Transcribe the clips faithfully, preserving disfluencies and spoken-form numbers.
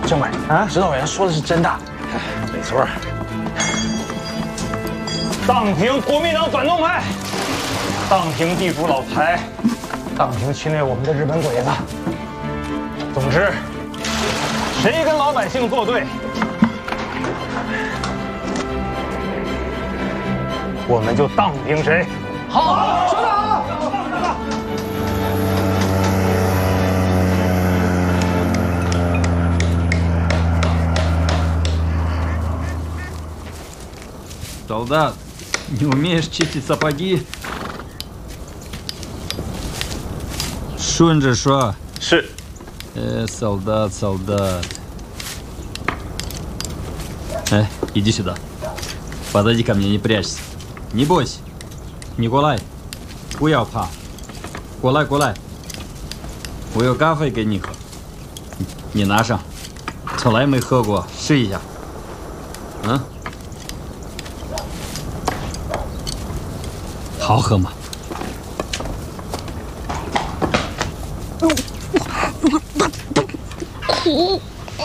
政委啊，指导员说的是真的，没错。荡平国民党反动派，荡平地主老财，荡平侵略我们的日本鬼子。总之，谁跟老百姓作对，我们就荡平谁。好，收到。 Солдат, не умеешь чистить сапоги? 顺着刷。 是。 Э, солдат, солдат. Э, иди сюда. Подойди ко мне, не прячься. Не бойся. Николай, 不要怕。过来，过来。我有咖啡给你喝。你拿上。从来没喝过，试一下。嗯。 好喝吗？ 苦。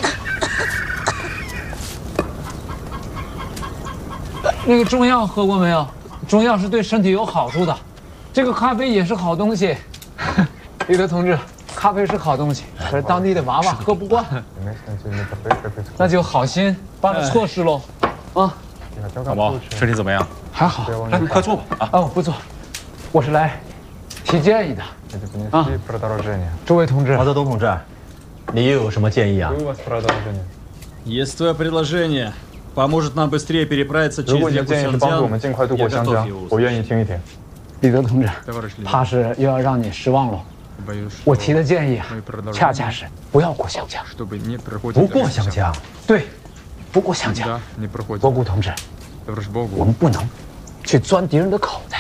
那个中药喝过没有？中药是对身体有好处的，这个咖啡也是好东西。李德同志，咖啡是好东西，可是当地的娃娃喝不惯，那就好心办了错事喽。啊， 宝宝，身体怎么样？ 还好， 来，快坐吧。啊， 哦，不坐，我是来提建议的。啊，诸位同志， 毛泽东同志，你又有什么建议啊 Если твое предложение поможет нам быстрее переправиться 如果 через 你的 реку 建议是帮助我们 Сянцзян, 尽快渡过 я 湘 готов 江， его 我愿意听一听。 李德同志，怕是又要让你失望了。我提的建议啊，恰恰是不要过湘江， 不过湘江， 对，不过湘江。博古同志，我们不能去钻敌人的口袋。